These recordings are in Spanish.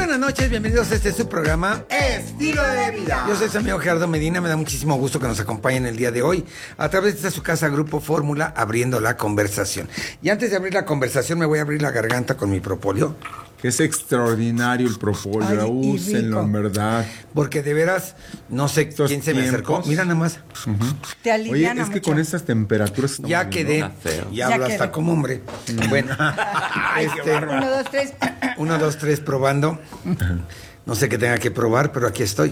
buenas noches, bienvenidos a este su programa Estilo de Vida. Yo soy su amigo Gerardo Medina, me da muchísimo gusto que nos acompañen el día de hoy a través de esta su casa Grupo Fórmula, abriendo la conversación. Y antes de abrir la conversación me voy a abrir la garganta con mi propóleo. Que es extraordinario el propóleo, úsenlo en verdad. Porque de veras, no sé Estos quién se me acercó. Mira nada más. Te Oye, aliviana es que mucho. con estas temperaturas... Ya quedé. Y hablo Ya hasta quedé. como hombre. Bueno. Uno, dos, tres. 1, 2, 3, probando. No sé qué tenga que probar, pero aquí estoy.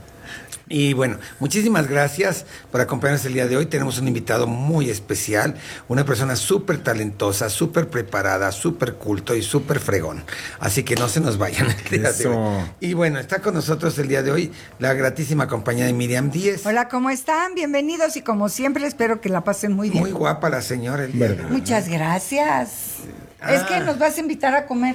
Y bueno, muchísimas gracias por acompañarnos el día de hoy. Tenemos un invitado muy especial, una persona súper talentosa, súper preparada, súper culto y súper fregón. Así que no se nos vayan el día de hoy. Y bueno, está con nosotros el día de hoy la gratísima compañía de Miriam Díez. Hola, ¿cómo están? Bienvenidos y como siempre espero que la pasen muy bien. Muy guapa la señora el día de hoy. Muchas gracias. Es que nos vas a invitar a comer.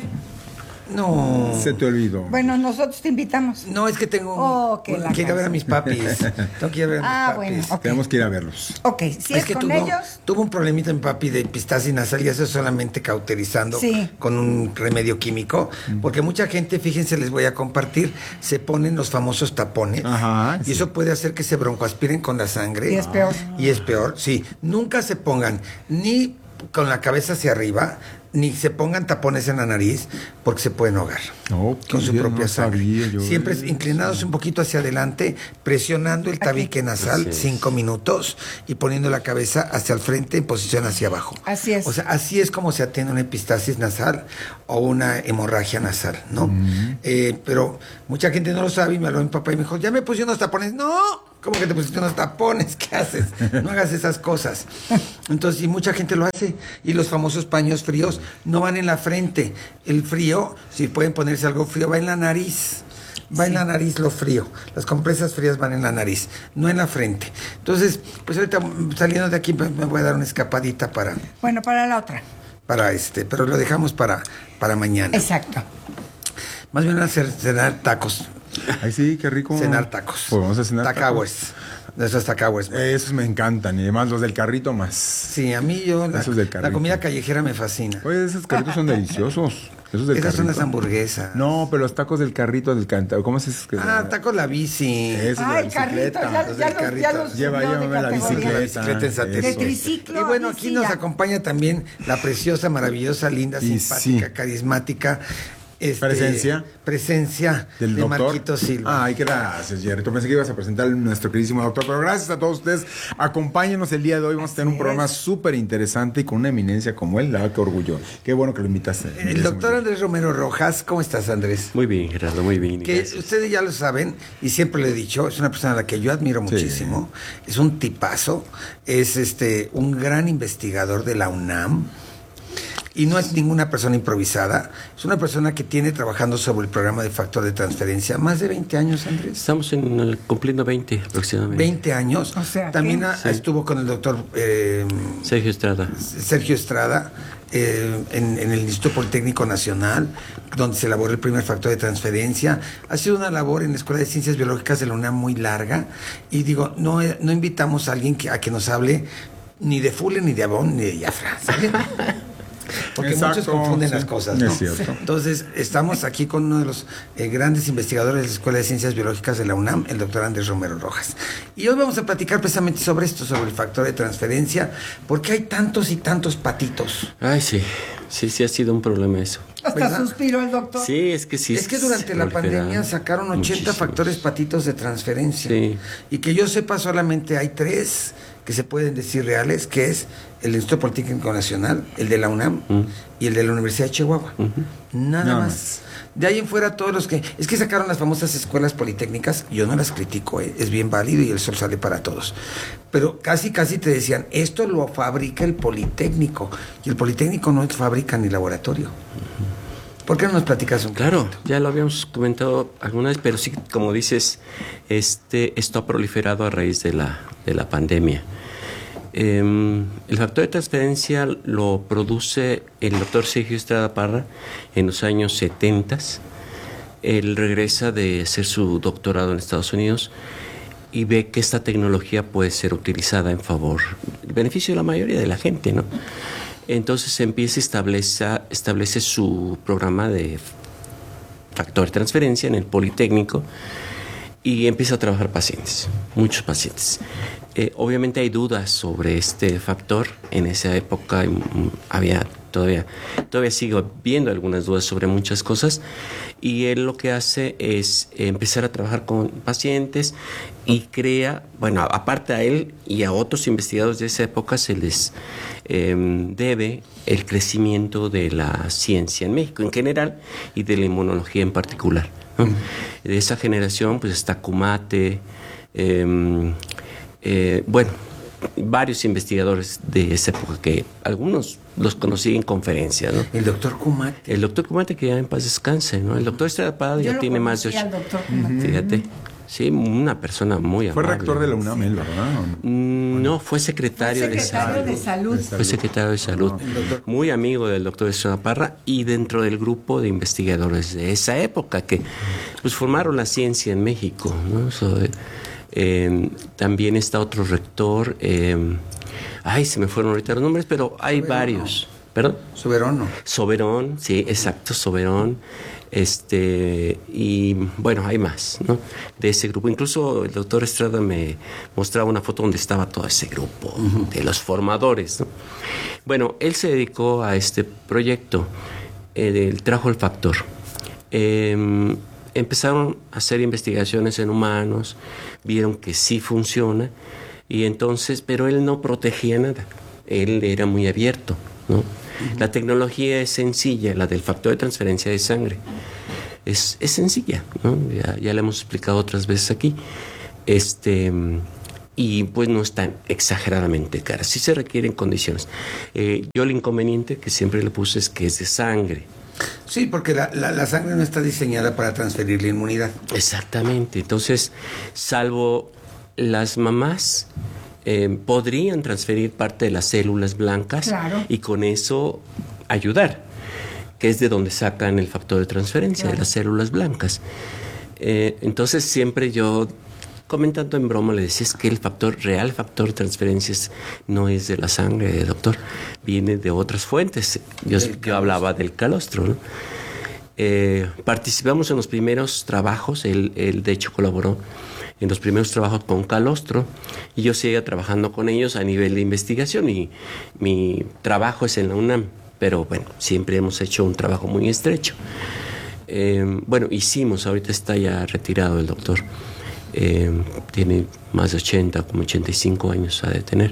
No. Se te olvidó. Bueno, nosotros te invitamos. No, es que tengo la quiero ver a mis papis. Tengo que ir a ver a mis papis. Bueno, ok. Tenemos que ir a verlos. Ok, si es que con ellos. tuvo un problemita mi papi de epistaxis nasal y eso solamente cauterizando Sí. con un remedio químico, porque mucha gente, fíjense, les voy a compartir, se ponen los famosos tapones. Ajá, y sí. eso puede hacer que se broncoaspiren con la sangre. Y es peor. Y es peor, sí. Nunca se pongan ni con la cabeza hacia arriba, ni se pongan tapones en la nariz, porque se pueden ahogar con su propia sangre. Siempre inclinados un poquito hacia adelante, presionando el tabique nasal 5 minutos y poniendo la cabeza hacia el frente en posición hacia abajo. Así es. O sea, así es como se atiende una epistaxis nasal o una hemorragia nasal, ¿no? Pero mucha gente no lo sabe y me habló mi papá y me dijo, ya me puse unos tapones. ¡No! ¿Cómo que te pusiste unos tapones? ¿Qué haces? No hagas esas cosas. Entonces, y mucha gente lo hace. Y los famosos paños fríos no van en la frente. El frío, si pueden ponerse algo frío, va en la nariz. Va en la nariz lo frío. Las compresas frías van en la nariz, no en la frente. Entonces, pues ahorita saliendo de aquí me voy a dar una escapadita para Bueno, para la otra. pero lo dejamos para mañana. Exacto. Más bien a cenar tacos. Ay, sí, qué rico. Cenar tacos. Pues vamos a cenar Tacawers. De esos tacawers. Esos me encantan. Y además los del carrito más. Sí, a mí Esos del la carrito. comida callejera me fascina. Oye, esos carritos son deliciosos. Esos del Esas son carrito. las hamburguesas. No, pero los tacos del carrito del cantado. ¿Cómo se dice? Tacos la bici. Esos de la Ay, carrito, bicicleta. Los del carrito. Llévame la bicicleta. La bicicleta en satélite. De triciclo. Y bueno, a aquí bici, nos ya. acompaña también la preciosa, maravillosa, linda, Y simpática, sí. carismática. Presencia de del doctor Marquito Silva. Ay, gracias, Jerry. Tú pensé que ibas a presentar a nuestro queridísimo doctor, pero gracias a todos ustedes. Acompáñenos el día de hoy. Vamos a tener un programa súper interesante y con una eminencia como él. Qué orgullo. Qué bueno que lo invitaste. El doctor Andrés Romero Rojas. ¿Cómo estás, Andrés? Muy bien, Gerardo, muy bien. Que Gracias. ustedes ya lo saben, y siempre lo he dicho, es una persona a la que yo admiro muchísimo. Es un tipazo. Es un gran investigador de la UNAM. Y no es ninguna persona improvisada, es una persona que tiene trabajando sobre el programa de factor de transferencia más de 20 años, Andrés. Estamos cumpliendo 20 aproximadamente. 20 años. O sea, También ¿qué? estuvo con el doctor Sergio Estrada. Sergio Estrada en el Instituto Politécnico Nacional, donde se elaboró el primer factor de transferencia. Ha sido una labor en la Escuela de Ciencias Biológicas de la UNAM muy larga. Y digo, no invitamos a alguien a que nos hable ni de Fuller, ni de Avon, ni de Jafra, ¿saben? Porque Exacto, muchos confunden sí, las cosas, ¿no? es cierto. Entonces, estamos aquí con uno de los grandes investigadores de la Escuela de Ciencias Biológicas de la UNAM, el doctor Andrés Romero Rojas. Y hoy vamos a platicar precisamente sobre esto, sobre el factor de transferencia, porque hay tantos y tantos patitos. Ay, sí. Sí, ha sido un problema eso. Hasta ¿Verdad? suspiró el doctor. Sí, es que sí. Es que durante la pandemia sacaron 80 muchísimos factores patitos de transferencia. Sí. Y que yo sepa, solamente hay 3 que se pueden decir reales, que es el Instituto Politécnico Nacional, el de la UNAM y el de la Universidad de Chihuahua. Nada más. De ahí en fuera todos los que... Es que sacaron las famosas escuelas politécnicas, yo no las critico, es bien válido y el sol sale para todos. Pero casi te decían, esto lo fabrica el Politécnico, y el Politécnico no fabrica ni laboratorio. ¿Por qué no nos platicas un poco? Claro, ya lo habíamos comentado alguna vez, pero sí, como dices, esto ha proliferado a raíz de la pandemia. El factor de transferencia lo produce el doctor Sergio Estrada Parra en los años 70. Él regresa de hacer su doctorado en Estados Unidos y ve que esta tecnología puede ser utilizada en favor, el beneficio de la mayoría de la gente, ¿no? Entonces empieza establece su programa de factor de transferencia en el Politécnico y empiezo a trabajar pacientes, muchos pacientes. Obviamente hay dudas sobre este factor. En esa época había todavía sigo viendo algunas dudas sobre muchas cosas, y él lo que hace es empezar a trabajar con pacientes y crea, bueno, aparte a él y a otros investigadores de esa época se les debe el crecimiento de la ciencia en México en general y de la inmunología en particular, ¿no? De esa generación pues está Kumate, bueno, varios investigadores de esa época que algunos los conocí en conferencias, ¿no? El doctor Kumate. El doctor Kumate, que ya en paz descanse, ¿no? El doctor Estrada Parra ya tiene más de 8. Fíjate. Sí, una persona muy amable. Fue rector de la UNAM, ¿verdad? No, fue secretario de salud. Fue secretario de salud. Muy amigo del doctor Estrada Parra y dentro del grupo de investigadores de esa época que pues formaron la ciencia en México, ¿no? También está otro rector, se me fueron ahorita los nombres, pero hay varios. ¿Perdón? Soberón, sí, exacto, Soberón. Y bueno, hay más, ¿no? De ese grupo. Incluso el doctor Estrada me mostraba una foto donde estaba todo ese grupo de los formadores, ¿no? Bueno, él se dedicó a este proyecto, trajo el factor. Empezaron a hacer investigaciones en humanos, vieron que sí funciona, y entonces, pero él no protegía nada, él era muy abierto, ¿no? La tecnología es sencilla, la del factor de transferencia de sangre, es sencilla, ¿no? Ya la hemos explicado otras veces aquí, y pues no es tan exageradamente cara, sí se requieren condiciones. Yo el inconveniente que siempre le puse es que es de sangre. Sí, porque la sangre no está diseñada para transferir la inmunidad. Exactamente. Entonces, salvo las mamás, podrían transferir parte de las células blancas, claro, y con eso ayudar, que es de donde sacan el factor de transferencia, claro, de las células blancas. Entonces, siempre yo, comentando en broma, le decía, es que el real factor de transferencias no es de la sangre, doctor, viene de otras fuentes. Yo hablaba del calostro, ¿no? Participamos en los primeros trabajos, él de hecho colaboró en los primeros trabajos con calostro, y yo seguía trabajando con ellos a nivel de investigación, y mi trabajo es en la UNAM, pero bueno, siempre hemos hecho un trabajo muy estrecho. Ahorita está ya retirado el doctor. Tiene más de 80, como 85 años ha de tener.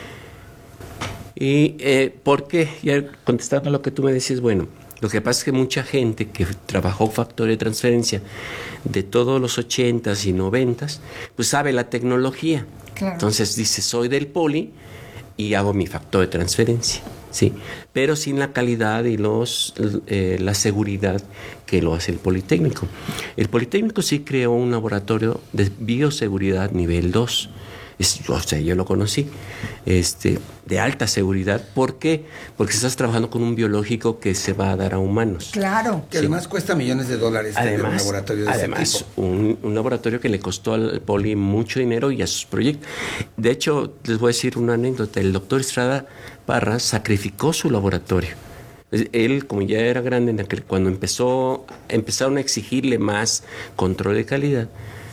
Y ¿por qué? Ya contestando a lo que tú me decías, bueno, lo que pasa es que mucha gente que trabajó factor de transferencia de todos los 80s y 90s, pues sabe la tecnología. Claro. Entonces dice, soy del Poli y hago mi factor de transferencia, ¿sí? Pero sin la calidad y la seguridad que lo hace el Politécnico. El Politécnico sí creó un laboratorio de bioseguridad nivel 2. Yo lo conocí, de alta seguridad. ¿Por qué? Porque estás trabajando con un biológico que se va a dar a humanos. Claro. Que además cuesta millones de dólares tener un laboratorio de ese tipo. Un laboratorio que le costó al Poli mucho dinero y a sus proyectos. De hecho, les voy a decir una anécdota. El doctor Estrada Parra sacrificó su laboratorio. Él, como ya era grande, cuando empezaron a exigirle más control de calidad,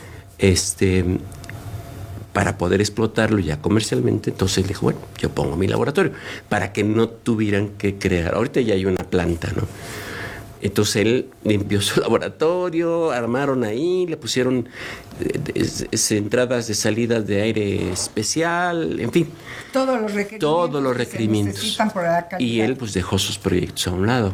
para poder explotarlo ya comercialmente, entonces le dijo, bueno, yo pongo mi laboratorio para que no tuvieran que crear. Ahorita ya hay una planta, ¿no? Entonces él limpió su laboratorio, armaron ahí, le pusieron entradas de salidas de aire especial, en fin. Todos los requerimientos. Por la calidad. Y él pues dejó sus proyectos a un lado,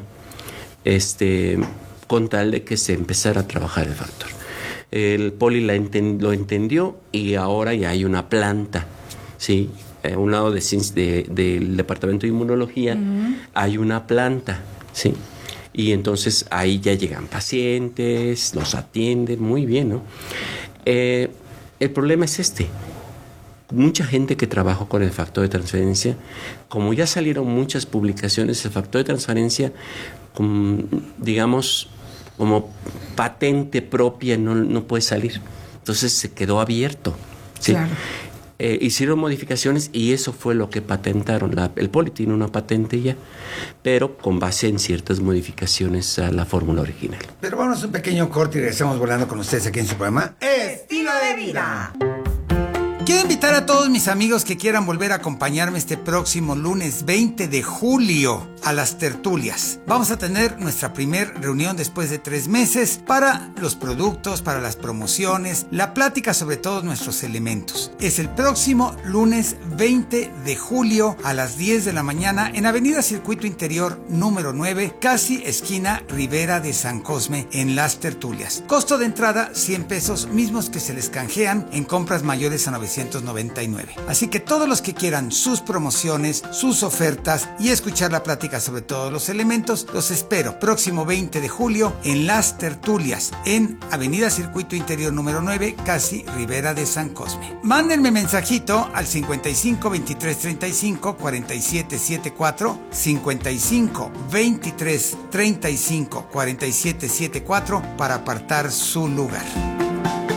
con tal de que se empezara a trabajar el factor. El Poli lo entendió y ahora ya hay una planta, ¿sí? A un lado del Departamento de Inmunología hay una planta, ¿sí? Y entonces ahí ya llegan pacientes, los atienden muy bien, ¿no? El problema es mucha gente que trabajó con el factor de transferencia, como ya salieron muchas publicaciones, el factor de transferencia, digamos, como patente propia no puede salir. Entonces se quedó abierto, ¿sí? Claro. hicieron modificaciones y eso fue lo que patentaron. El Poli tiene una patente ya, pero con base en ciertas modificaciones a la fórmula original. Pero vamos a un pequeño corte y regresamos volando con ustedes aquí en su programa Estilo de Vida. Quiero invitar a todos mis amigos que quieran volver a acompañarme este próximo lunes 20 de julio a las tertulias. Vamos a tener nuestra primer reunión después de 3 meses para los productos, para las promociones, la plática sobre todos nuestros elementos. Es el próximo lunes 20 de julio a las 10 de la mañana en Avenida Circuito Interior número 9, casi esquina Ribera de San Cosme, en las tertulias. Costo de entrada 100 pesos, mismos que se les canjean en compras mayores a 999. Así que todos los que quieran sus promociones, sus ofertas y escuchar la plática sobre todos los elementos, los espero próximo 20 de julio en las tertulias en Avenida Circuito Interior número 9, casi Ribera de San Cosme. Mándenme mensajito al 55 23 35 47 74, 55 23 35 47 74 para apartar su lugar.